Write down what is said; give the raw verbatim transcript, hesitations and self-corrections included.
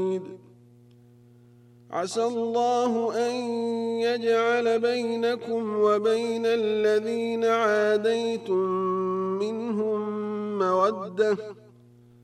عسى الله أن يجعل بينكم وبين الذين عاديتم منهم مودة